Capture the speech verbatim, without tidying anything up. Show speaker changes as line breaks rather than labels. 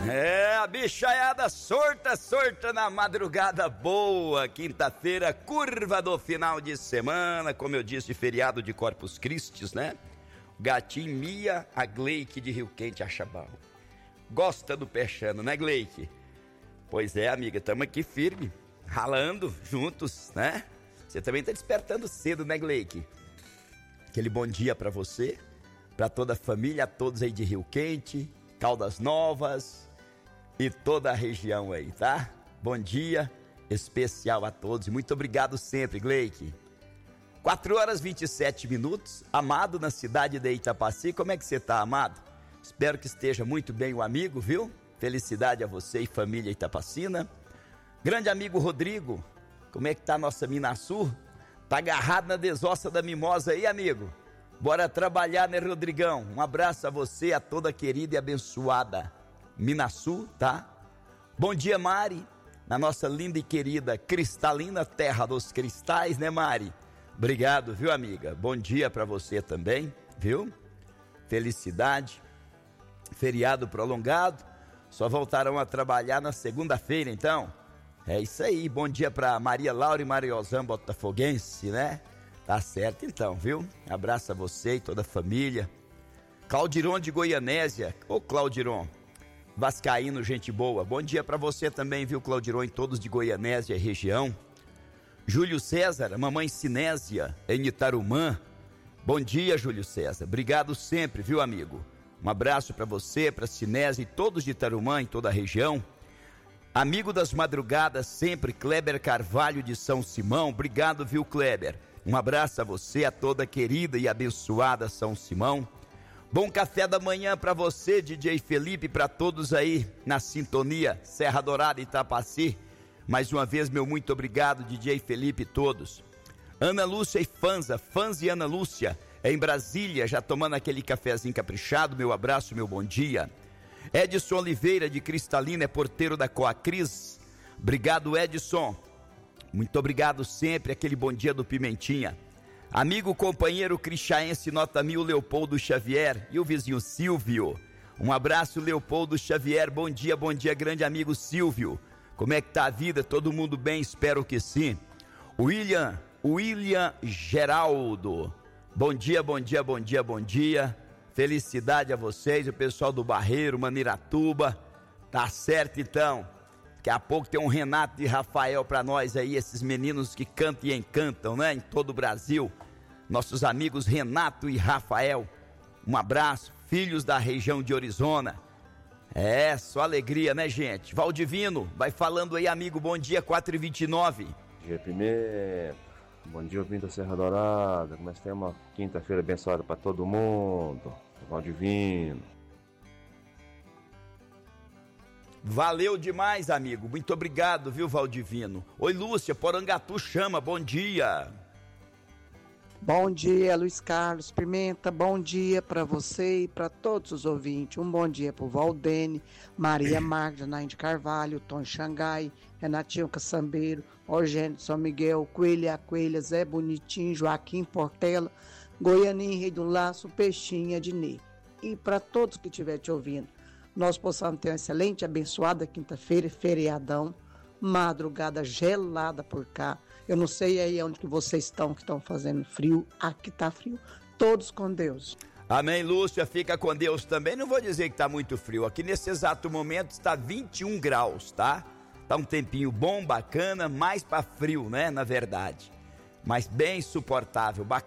É, a bichaiada sorta, sorta na madrugada boa, quinta-feira, curva do final de semana, como eu disse, feriado de Corpus Christi, né? Gatinho Mia, a Gleique de Rio Quente, acha bom. Gosta do peixano, né, Gleique? Pois é, amiga, estamos aqui firme, ralando juntos, né? Você também tá despertando cedo, né, Gleique? Aquele bom dia pra você, pra toda a família, a todos aí de Rio Quente, Caldas Novas e toda a região aí, tá? Bom dia especial a todos e muito obrigado sempre, Gleique. quatro horas e vinte e sete minutos, Amado na cidade de Itapaci. Como é que você tá, Amado? Espero que esteja muito bem o amigo, viu? Felicidade a você e família Itapacina. Grande amigo Rodrigo, como é que tá a nossa Minasul? Tá agarrado na desossa da mimosa aí, amigo? Bora trabalhar, né, Rodrigão? Um abraço a você, a toda querida e abençoada Minasul, tá? Bom dia, Mari, na nossa linda e querida cristalina terra dos cristais, né, Mari? Obrigado, viu, amiga? Bom dia pra você também, viu? Felicidade, feriado prolongado, só voltarão a trabalhar na segunda-feira, então. É isso aí, bom dia pra Maria Laura e Mariozão Botafoguense, né? Tá certo então, viu? Abraço a você e toda a família. Claudiron de Goianésia. Ô Claudiron, vascaíno, gente boa. Bom dia pra você também, viu, Claudiron, e todos de Goianésia e região. Júlio César, mamãe Sinésia, em Itarumã. Bom dia, Júlio César. Obrigado sempre, viu, amigo? Um abraço pra você, pra Sinésia e todos de Itarumã, em toda a região. Amigo das madrugadas sempre, Kleber Carvalho de São Simão. Obrigado, viu, Kleber? Um abraço a você, a toda querida e abençoada São Simão. Bom café da manhã para você, D J Felipe, para todos aí na sintonia Serra Dourada e Itapaci. Mais uma vez, meu muito obrigado, D J Felipe e todos. Ana Lúcia e Fanza, Fanza e Ana Lúcia, em Brasília, já tomando aquele cafezinho caprichado. Meu abraço, meu bom dia. Edson Oliveira de Cristalina, é porteiro da Coacris. Obrigado, Edson. Muito obrigado sempre, aquele bom dia do Pimentinha. Amigo companheiro cristiaense nota mil, Leopoldo Xavier, e o vizinho Silvio. Um abraço, Leopoldo Xavier, bom dia, bom dia, grande amigo Silvio. Como é que tá a vida? Todo mundo bem? Espero que sim. William, William Geraldo, bom dia, bom dia, bom dia, bom dia. Felicidade a vocês, o pessoal do Barreiro, Maniratuba. Tá certo então. Daqui a pouco tem um Renato e Rafael para nós aí, esses meninos que cantam e encantam, né? Em todo o Brasil. Nossos amigos Renato e Rafael. Um abraço, filhos da região de Orizona. É, só alegria, né, gente? Valdivino, vai falando aí, amigo. Bom dia, quatro e vinte e nove.
Bom dia, Pimenta. Bom dia, ouvindo a Serra Dourada. Nós temos uma quinta-feira abençoada para todo mundo. Valdivino.
Valeu demais, amigo. Muito obrigado, viu, Valdivino? Oi, Lúcia, Porangatu chama. Bom dia.
Bom dia, Luiz Carlos Pimenta. Bom dia para você e para todos os ouvintes. Um bom dia para o Valdene, Maria Magda, Nainde Carvalho, Tom Xangai, Renatinho Caçambeiro, Eugênio São Miguel, Coelha Coelha, Zé Bonitinho, Joaquim Portela, Goianinho, Rei do Laço, Peixinha, Dinê. E para todos que estiverem te ouvindo, nós possamos ter uma excelente, abençoada quinta-feira, feriadão, madrugada gelada por cá. Eu não sei aí onde que vocês estão, que estão fazendo frio. Aqui tá frio. Todos com Deus.
Amém, Lúcia. Fica com Deus também. Não vou dizer que tá muito frio. Aqui nesse exato momento está vinte e um graus, tá? Tá um tempinho bom, bacana, mais para frio, né? Na verdade. Mas bem suportável, bacana.